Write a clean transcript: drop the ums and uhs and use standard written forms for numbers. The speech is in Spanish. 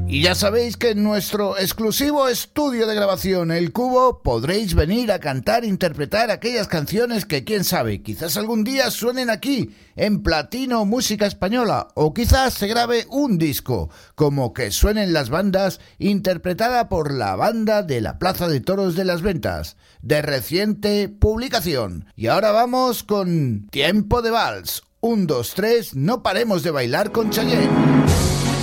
Y ya sabéis que en nuestro exclusivo estudio de grabación El Cubo podréis venir a cantar e interpretar aquellas canciones que quién sabe, quizás algún día suenen aquí en Platino Música Española, o quizás se grabe un disco, como Que suenen las bandas, interpretada por la banda de la Plaza de Toros de las Ventas, de reciente publicación. Y ahora vamos con Tiempo de Vals, 1, 2, 3, no paremos de bailar con Chayanne.